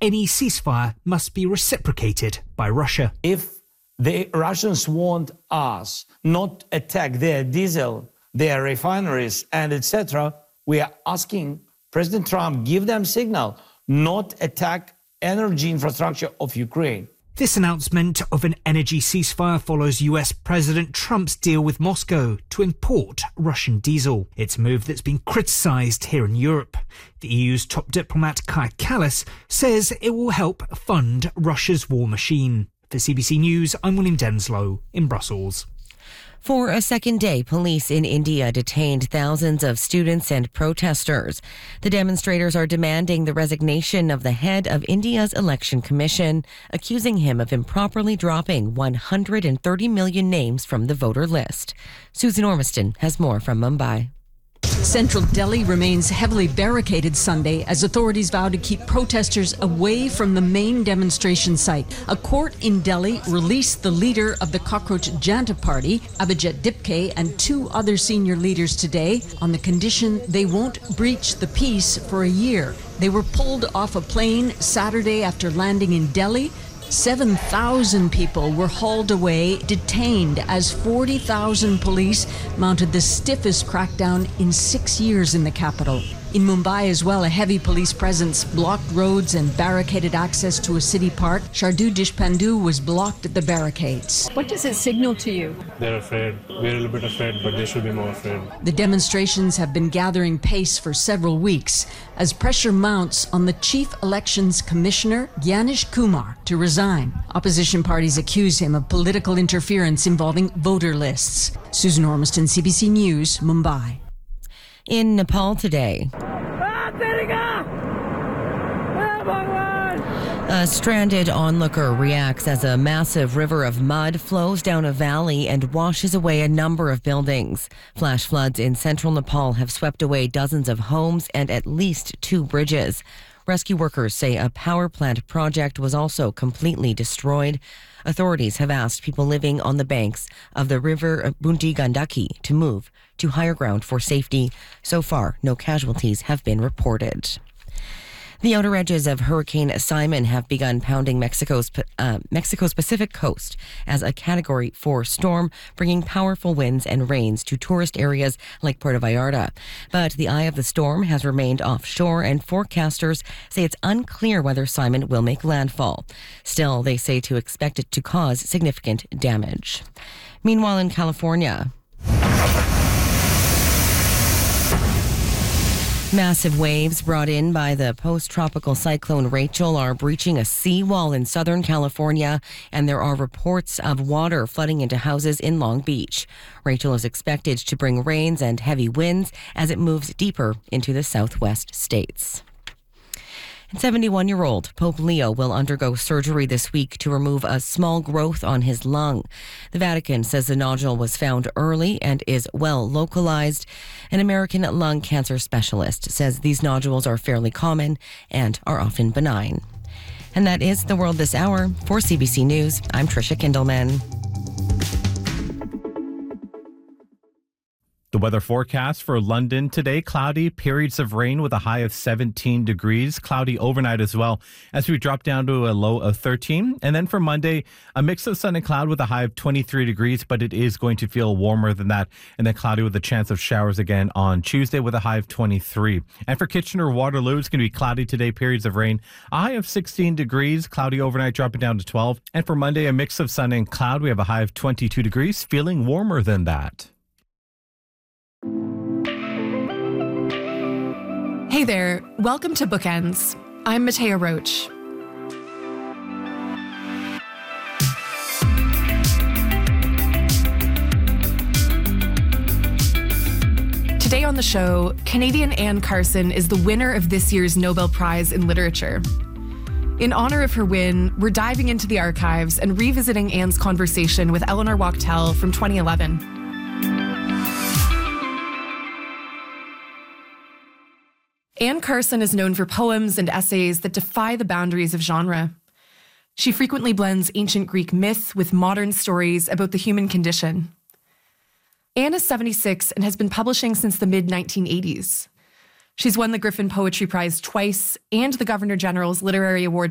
any ceasefire must be reciprocated by Russia. If the Russians want us not attack their diesel, their refineries, and etc., we are asking President Trump give them signal not attack energy infrastructure of Ukraine. This announcement of an energy ceasefire follows US President Trump's deal with Moscow to import Russian diesel. It's a move that's been criticised here in Europe. The EU's top diplomat Kaja Kallas says it will help fund Russia's war machine. For CBC News, I'm William Denslow in Brussels. For a second day, police in India detained thousands of students and protesters. The demonstrators are demanding the resignation of the head of India's election commission, accusing him of improperly dropping 130 million names from the voter list. Susan Ormiston has more from Mumbai. Central Delhi remains heavily barricaded Sunday as authorities vow to keep protesters away from the main demonstration site. A court in Delhi released the leader of the Cockroach Janta Party, Abhijit Dipke, and two other senior leaders today on the condition they won't breach the peace for a year. They were pulled off a plane Saturday after landing in Delhi. 7,000 people were hauled away, detained, as 40,000 police mounted the stiffest crackdown in 6 years in the capital. In Mumbai as well, a heavy police presence blocked roads and barricaded access to a city park. Shardu Deshpandu was blocked at the barricades. What does it signal to you? They're afraid. We're a little bit afraid, but they should be more afraid. The demonstrations have been gathering pace for several weeks as pressure mounts on the Chief Elections Commissioner, Gyanish Kumar, to resign. Opposition parties accuse him of political interference involving voter lists. Susan Ormiston, CBC News, Mumbai. In Nepal today, a stranded onlooker reacts as a massive river of mud flows down a valley and washes away a number of buildings. Flash floods in central Nepal have swept away dozens of homes and at least 2 bridges. Rescue workers say a power plant project was also completely destroyed. Authorities have asked people living on the banks of the river Bunti Gandaki to move to higher ground for safety. So far, no casualties have been reported. The outer edges of Hurricane Simon have begun pounding Mexico's Pacific coast as a Category 4 storm, bringing powerful winds and rains to tourist areas like Puerto Vallarta. But the eye of the storm has remained offshore, and forecasters say it's unclear whether Simon will make landfall. Still, they say to expect it to cause significant damage. Meanwhile, in California, massive waves brought in by the post-tropical cyclone Rachel are breaching a seawall in Southern California, and there are reports of water flooding into houses in Long Beach. Rachel is expected to bring rains and heavy winds as it moves deeper into the southwest states. 71-year-old Pope Leo will undergo surgery this week to remove a small growth on his lung. The Vatican says the nodule was found early and is well localized. An American lung cancer specialist says these nodules are fairly common and are often benign. And that is The World This Hour. For CBC News, I'm Tricia Kindelman. The weather forecast for London today, cloudy, periods of rain with a high of 17 degrees, cloudy overnight as well as we drop down to a low of 13. And then for Monday, a mix of sun and cloud with a high of 23 degrees, but it is going to feel warmer than that. And then cloudy with a chance of showers again on Tuesday with a high of 23. And for Kitchener-Waterloo, it's going to be cloudy today, periods of rain, a high of 16 degrees, cloudy overnight dropping down to 12. And for Monday, a mix of sun and cloud, we have a high of 22 degrees, feeling warmer than that. Hey there, welcome to Bookends. I'm Matea Roach. Today on the show, Canadian Anne Carson is the winner of this year's Nobel Prize in Literature. In honor of her win, we're diving into the archives and revisiting Anne's conversation with Eleanor Wachtel from 2011. Anne Carson is known for poems and essays that defy the boundaries of genre. She frequently blends ancient Greek myth with modern stories about the human condition. Anne is 76 and has been publishing since the mid-1980s. She's won the Griffin Poetry Prize twice and the Governor General's Literary Award